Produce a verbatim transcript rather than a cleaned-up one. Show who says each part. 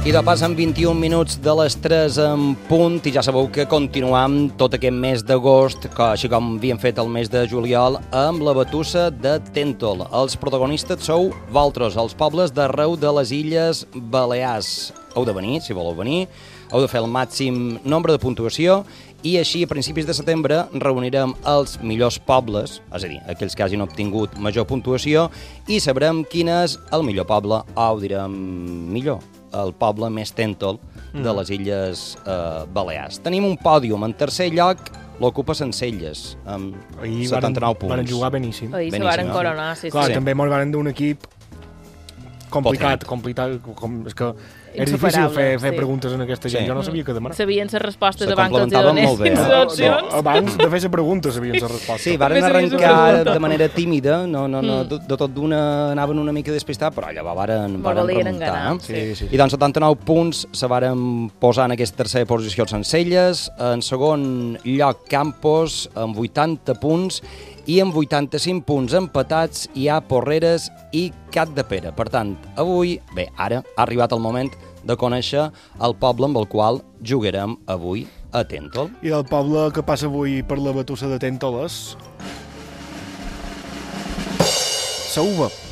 Speaker 1: I de pas en vint-i-un minuts de les tres en punt, i ja sabeu que continuam tot aquest mes d'agost, així com havíem fet el mes de juliol, amb la batussa de Tèntol. Els protagonistes sou vosaltres, els pobles d'arreu de les Illes Balears. Heu de venir, si voleu venir, heu de fer el màxim nombre de puntuació, i així a principis de setembre reunirem els millors pobles, és a dir, aquells que hagin obtingut major puntuació, i sabrem quin és el millor poble, o ho direm millor, el poble més Tèntol de les Illes eh, Balears. Tenim un pòdium. En tercer lloc l'ocupa Sencelles, amb
Speaker 2: Ahir
Speaker 1: setanta-nou
Speaker 2: varen,
Speaker 1: punts.
Speaker 2: varen jugar beníssim.
Speaker 3: Ahir se
Speaker 1: Beníssim,
Speaker 3: varen
Speaker 1: eh?
Speaker 3: coronar, sí,
Speaker 2: Clar,
Speaker 3: sí.
Speaker 2: també molt varen d'un equip complicat,
Speaker 1: Potent.
Speaker 2: complicat, com, és que era
Speaker 3: Insuperable,
Speaker 2: difícil fer, fer
Speaker 3: sí.
Speaker 2: preguntes en aquesta gent,
Speaker 1: Sí.
Speaker 2: jo no sabia què demanar.
Speaker 3: Sabien les respostes
Speaker 1: Se
Speaker 3: abans que els hi
Speaker 1: complementaven molt bé,
Speaker 3: donessin
Speaker 1: eh?
Speaker 3: les opcions.
Speaker 2: No, abans de fer la pregunta sabien la resposta.
Speaker 1: Sí, varen
Speaker 3: També sabia
Speaker 1: arrencar
Speaker 3: superbé.
Speaker 1: de manera tímida, no, no, no,
Speaker 3: Mm.
Speaker 1: de, de tot d'una anaven una mica despistats, però allà varen,
Speaker 3: Molt
Speaker 1: varen
Speaker 3: valien en
Speaker 1: remuntar.
Speaker 3: ganar.
Speaker 1: eh?
Speaker 2: Sí, sí.
Speaker 1: I doncs setanta-nou punts se varen posar en aquesta tercera posició els Sencelles, en segon lloc Campos, amb vuitanta punts, i amb vuitanta-cinc punts empatats hi ha Porreres i Capdepera. Per tant, avui, bé, ara ha arribat el moment de conèixer el poble amb el qual jugarem avui a Tèntol.
Speaker 2: I del poble que passa avui per la batussa de Tèntoles, Sauva.